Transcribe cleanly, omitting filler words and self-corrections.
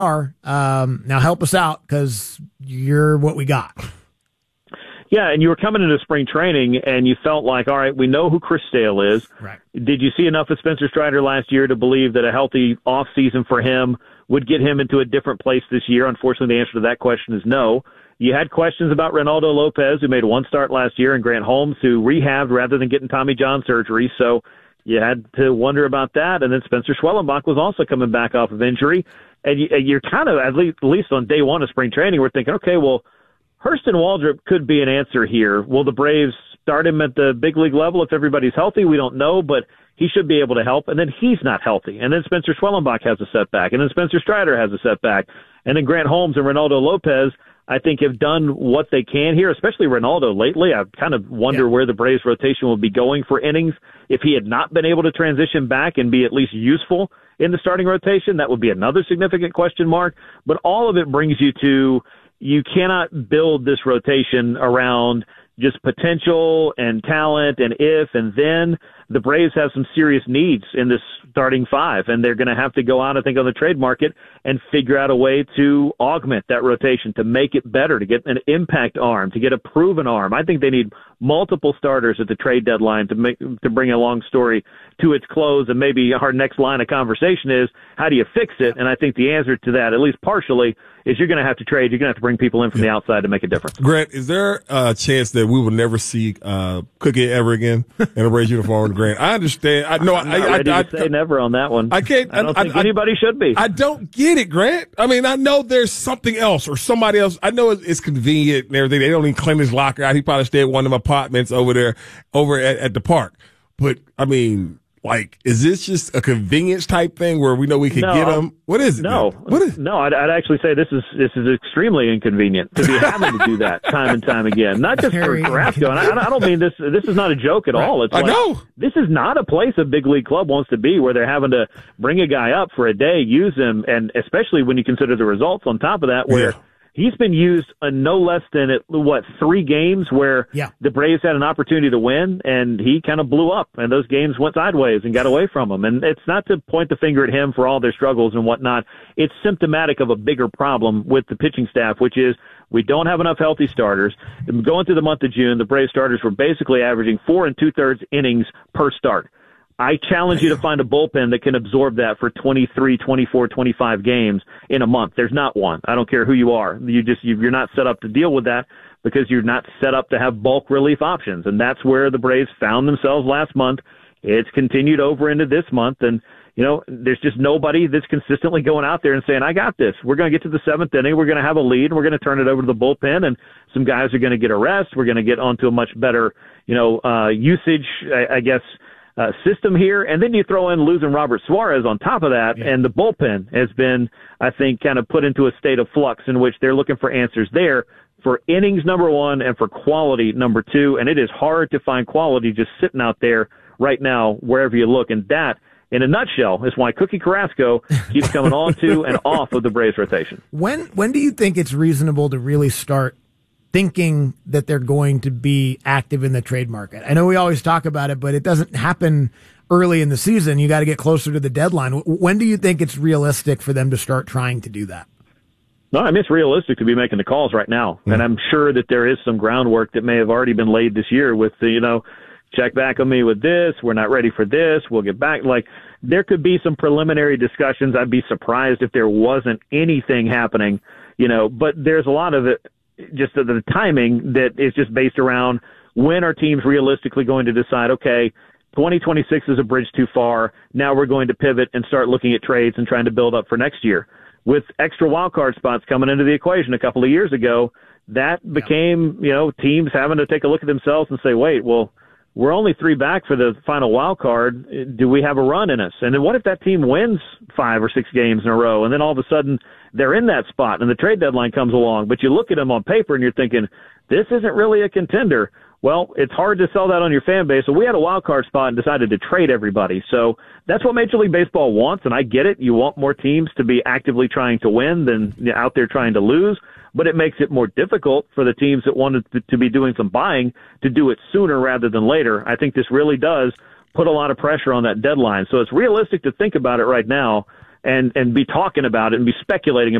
are. Now help us out because you're what we got. Yeah, and you were coming into spring training, and you felt like, all right, we know who Chris Sale is. Right. Did you see enough of Spencer Strider last year to believe that a healthy offseason for him would get him into a different place this year? Unfortunately, the answer to that question is no. You had questions about Reynaldo Lopez, who made one start last year, and Grant Holmes, who rehabbed rather than getting Tommy John surgery. So you had to wonder about that. And then Spencer Schwellenbach was also coming back off of injury. And you're kind of, at least on day one of spring training, we're thinking, okay, well, Hurston Waldrop could be an answer here. Will the Braves start him at the big league level if everybody's healthy? We don't know, but he should be able to help. And then he's not healthy. And then Spencer Schwellenbach has a setback. And then Spencer Strider has a setback. And then Grant Holmes and Reynaldo Lopez, I think, have done what they can here, especially Reynaldo lately. I kind of wonder where the Braves rotation will be going for innings. If he had not been able to transition back and be at least useful in the starting rotation, that would be another significant question mark. But all of it brings you to, you cannot build this rotation around just potential and talent and if and then. The Braves have some serious needs in this starting five, and they're going to have to go out, I think, on the trade market and figure out a way to augment that rotation, to make it better, to get an impact arm, to get a proven arm. I think they need multiple starters at the trade deadline to bring a long story to its close, and maybe our next line of conversation is, how do you fix it? And I think the answer to that, at least partially, is you're going to have to trade. You're going to have to bring people in from the outside to make a difference. Grant, is there a chance that we will never see Cookie ever again in a Braves uniform? Grant, I understand. I know. I'm not ready to say never on that one. I can't. I don't think anybody should be. I don't get it, Grant. I mean, I know there's something else or somebody else. I know it's convenient and everything. They don't even clean his locker out. He probably stayed at one of them apartments over there, at the park. But I mean, like, is this just a convenience type thing where we know we can get them? What is it? No, what is it? No, I'd actually say this is extremely inconvenient to be having to do that time and time again. Not just for Carrasco. And I don't mean this. This is not a joke at all. It's I know. This is not a place a big league club wants to be, where they're having to bring a guy up for a day, use him, and especially when you consider the results on top of that, where he's been used no less than 3 games where the Braves had an opportunity to win, and he kind of blew up, and those games went sideways and got away from him. And it's not to point the finger at him for all their struggles and whatnot. It's symptomatic of a bigger problem with the pitching staff, which is we don't have enough healthy starters. Going through the month of June, the Braves starters were basically averaging 4 2/3 innings per start. I challenge you to find a bullpen that can absorb that for 23, 24, 25 games in a month. There's not one. I don't care who you are. You're not set up to deal with that because you're not set up to have bulk relief options. And that's where the Braves found themselves last month. It's continued over into this month. And, there's just nobody that's consistently going out there and saying, I got this. We're going to get to the 7th inning. We're going to have a lead, and we're going to turn it over to the bullpen, and some guys are going to get a rest. We're going to get onto a much better, usage, I guess, system here. And then you throw in losing Robert Suarez on top of that, and the bullpen has been, I think, kind of put into a state of flux in which they're looking for answers there for innings, number 1, and for quality, number 2. And it is hard to find quality just sitting out there right now, wherever you look. And that, in a nutshell, is why Cookie Carrasco keeps coming onto and off of the Braves rotation. When do you think it's reasonable to really start thinking that they're going to be active in the trade market? I know we always talk about it, but it doesn't happen early in the season. You got to get closer to the deadline. When do you think it's realistic for them to start trying to do that? No, I mean, it's realistic to be making the calls right now. Mm-hmm. And I'm sure that there is some groundwork that may have already been laid this year with the, check back on me with this. We're not ready for this. We'll get back. Like, there could be some preliminary discussions. I'd be surprised if there wasn't anything happening, but there's a lot of it, just the timing that is just based around when are teams realistically going to decide, okay, 2026 is a bridge too far. Now we're going to pivot and start looking at trades and trying to build up for next year. With extra wild card spots coming into the equation a couple of years ago, that became, teams having to take a look at themselves and say, wait, well, we're only 3 back for the final wild card. Do we have a run in us? And then what if that team wins 5 or 6 games in a row, and then all of a sudden they're in that spot and the trade deadline comes along, but you look at them on paper and you're thinking, this isn't really a contender. Well, it's hard to sell that on your fan base. So we had a wild card spot and decided to trade everybody. So that's what Major League Baseball wants, and I get it. You want more teams to be actively trying to win than out there trying to lose. But it makes it more difficult for the teams that wanted to be doing some buying to do it sooner rather than later. I think this really does put a lot of pressure on that deadline. So it's realistic to think about it right now. and be talking about it and be speculating